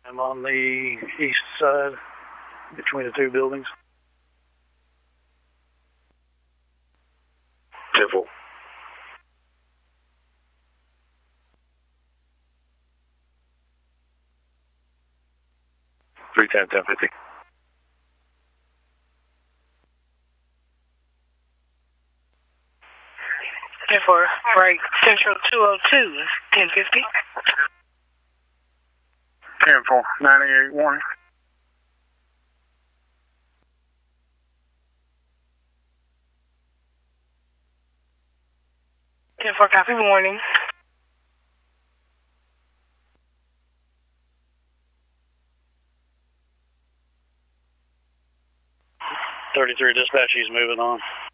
I'm on the east side between the two buildings. 10-4. Three 10-50. For right, Central 202, 1050. 10-4, 98 warning. 10-4, copy, warning. 33 dispatch, he's moving on.